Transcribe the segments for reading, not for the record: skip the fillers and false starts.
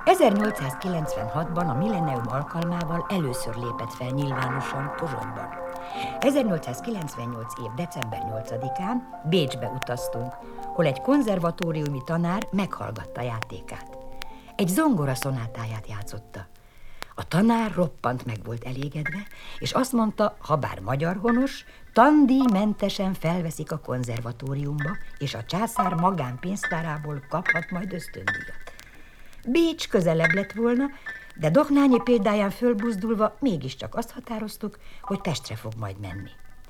1896-ban a millennium alkalmával először lépett fel nyilvánosan Pozsonyban. 1898 év december 8-án Bécsbe utaztunk, hol egy konzervatóriumi tanár meghallgatta játékát. Egy zongora szonátáját játszotta. A tanár roppant meg volt elégedve, és azt mondta, ha bár magyar honos, tandíjmentesen felveszik a konzervatóriumba, és a császár magánpénztárából kaphat majd ösztöndíjat. Bécs közelebb lett volna, de Dohnányi példáján fölbuzdulva mégiscsak azt határoztuk, hogy Pestre fog majd menni.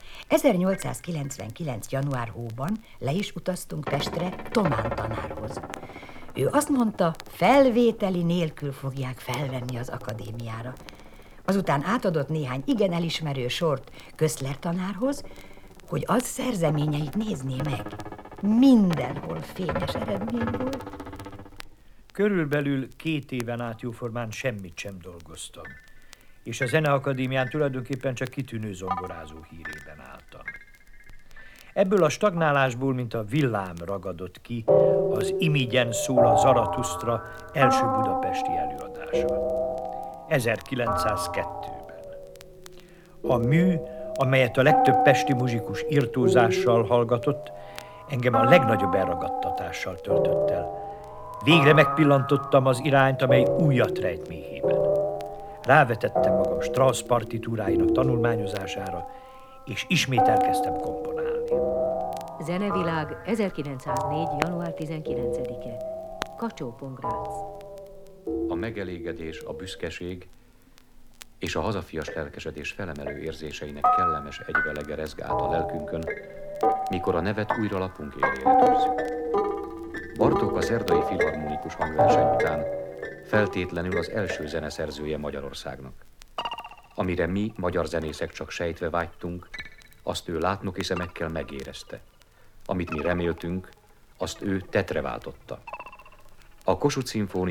1899. január hóban le is utaztunk Pestre Thomán tanárhoz. Ő azt mondta, felvételi nélkül fogják felvenni az akadémiára. Azután átadott néhány igen elismerő sort Köszler tanárhoz, hogy az szerzeményeit nézné meg. Mindenhol fényes eredmény volt. Körülbelül 2 éven át jóformán semmit sem dolgoztam, és a Zeneakadémián tulajdonképpen csak kitűnő zongorázó hírében álltam. Ebből a stagnálásból, mint a villám ragadott ki, az Imigyen szól a Zaratusztra első budapesti előadása. 1902-ben. A mű, amelyet a legtöbb pesti muzsikus irtózással hallgatott, engem a legnagyobb elragadtatással töltött el. Végre megpillantottam az irányt, amely újat rejt méhében. Rávetettem magam Strauss partitúráinak tanulmányozására, és ismét elkezdtem komponálni. Zenevilág 1904. január 19-e. Kacsó-Pongrác. A megelégedés, a büszkeség és a hazafias lelkesedés felemelő érzéseinek kellemes egyvelege rezgált a lelkünkön, mikor a nevet újra lapunk élére tűzzük. Bartók a szerdai filharmonikus hangverseny után feltétlenül az első zeneszerzője Magyarországnak. Amire mi, magyar zenészek csak sejtve vágytunk, azt ő látnoki szemekkel megérezte. Amit mi reméltünk, azt ő tettre váltotta. A Kossuth szimfónia